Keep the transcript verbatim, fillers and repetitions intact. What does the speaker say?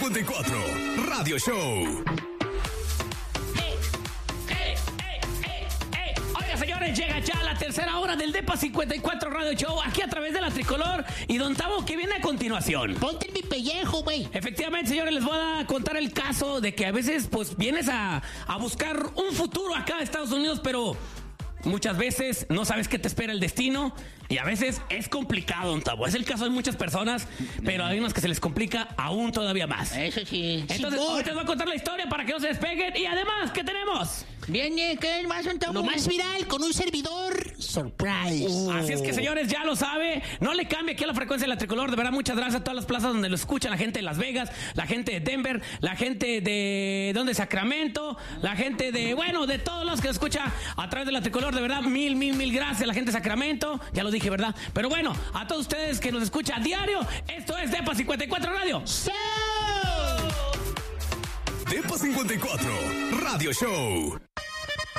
cincuenta y cuatro Radio Show. Señores, llega ya la tercera hora del Depa cincuenta y cuatro Radio Show, aquí a través de la Tricolor. Y Don Tavo, ¿qué viene a continuación? Ponte en mi pellejo, güey. Efectivamente, señores, les voy a contar el caso de que a veces, pues, vienes a, a buscar un futuro acá en Estados Unidos, pero muchas veces no sabes qué te espera el destino. Y a veces es complicado, Don Tavo. Es el caso de muchas personas, pero hay unos que se les complica aún todavía más. Eso sí. Entonces, sí, hoy les voy a contar la historia para que no se despeguen. Y además, ¿qué tenemos? Viene, ¿qué es más, Don Tavo? Lo más viral con un servidor surprise. Uh. Así es que, señores, ya lo sabe. No le cambie aquí a la frecuencia de la Tricolor. De verdad, muchas gracias a todas las plazas donde lo escuchan. La gente de Las Vegas, la gente de Denver, la gente de... ¿Dónde? Sacramento, la gente de... Bueno, de todos los que lo escucha a través de la Tricolor. De verdad, mil, mil, mil gracias a la gente de Sacramento. Ya lo dije, ¿verdad? Pero bueno, a todos ustedes que nos escuchan a diario, esto es Depa cincuenta y cuatro Radio. ¡Show! Depa cincuenta y cuatro Radio Show.